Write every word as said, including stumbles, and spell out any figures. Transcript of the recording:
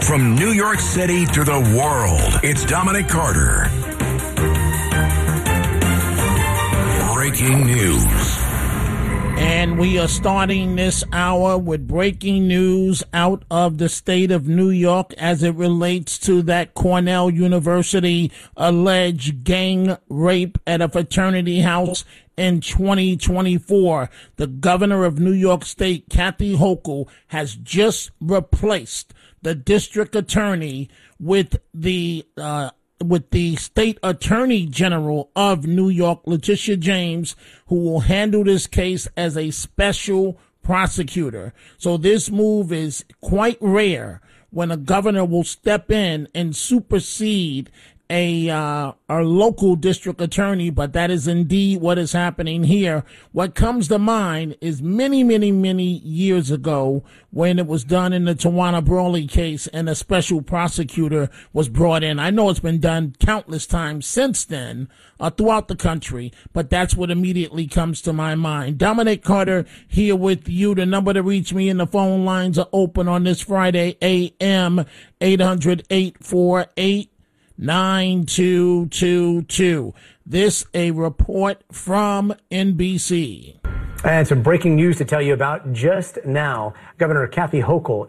From New York City to the world, it's Dominic Carter. Breaking news. And we are starting this hour with breaking news out of the state of New York as it relates to that Cornell University alleged gang rape at a fraternity house in twenty twenty-four. The governor of New York State, Kathy Hochul, has just replaced the district attorney with the uh with the state attorney general of New York, Letitia James, who will handle this case as a special prosecutor. So this move is quite rare when a governor will step in and supersede a uh, a local district attorney, but that is indeed what is happening here. What comes to mind is many, many, many years ago when it was done in the Tawana Brawley case and a special prosecutor was brought in. I know it's been done countless times since then uh, throughout the country, but that's what immediately comes to my mind. Dominic Carter here with you. The number to reach me and the phone lines are open on this Friday, A M, eight hundred, eight four eight, nine two two two. This a report from N B C. And some breaking news to tell you about just now. Governor Kathy Hochul